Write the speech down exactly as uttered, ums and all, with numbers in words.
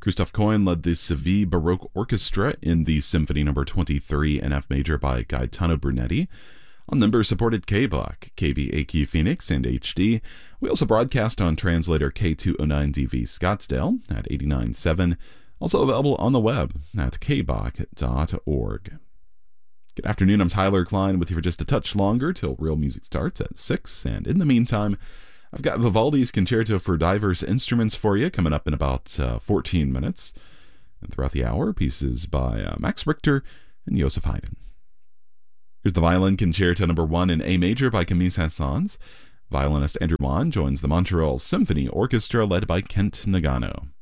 Christoph Koen led the Seville Baroque Orchestra in the Symphony Number twenty-three in F major by Gaetano Brunetti. All numbers supported K-Block, K B A Q Phoenix, and H D. We also broadcast on translator K two oh nine D V Scottsdale at eighty-nine point seven, also available on the web at k b o c dot org. Good afternoon, I'm Tyler Klein with you for just a touch longer till real music starts at six, and in the meantime, I've got Vivaldi's Concerto for Diverse Instruments for you coming up in about uh, fourteen minutes. And throughout the hour, pieces by uh, Max Richter and Joseph Haydn. Here's the Violin Concerto Number one in A major by Camille Saint-Saëns. Violinist Andrew Wan joins the Montreal Symphony Orchestra led by Kent Nagano.